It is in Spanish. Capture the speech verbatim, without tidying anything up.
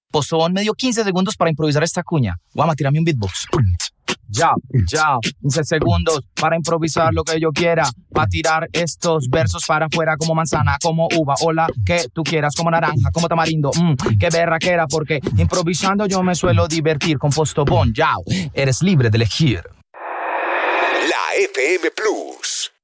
Postobón me dio quince segundos para improvisar esta cuña. Guama, tírame un beatbox. Ya, ya, quince segundos para improvisar lo que yo quiera, para tirar estos versos para afuera como manzana, como uva, o la que tú quieras, como naranja, como tamarindo, mmm, qué berraquera, porque improvisando yo me suelo divertir con Postobón. Ya, eres libre de elegir. La F M Plus.